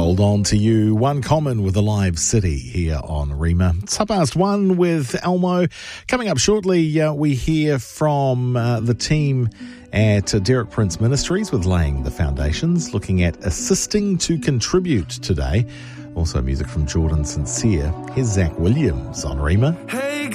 Hold on to you. One Common with a live city here on Rima. It's 1:30 with Elmo. Coming up shortly, we hear from the team at Derek Prince Ministries with Laying the Foundations, looking at assisting to contribute today. Also music from Jordan Sincere. Here's Zach Williams on Rima. Hey.